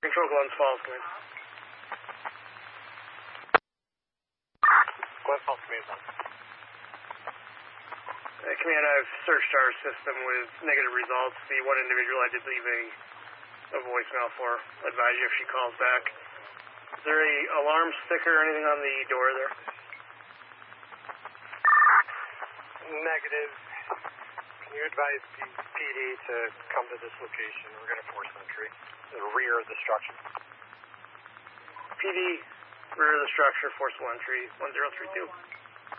Control Glens Falls, come in. Glens Falls, command on. Command, I've searched our system with negative results. The one individual I did leave a voicemail for. Advise you if she calls back. Is there a alarm sticker or anything on the door there? Negative. Can you advise PD to come to this location? We're going to force entry. The rear of the structure. PD, rear of the structure, forcible entry, 1032.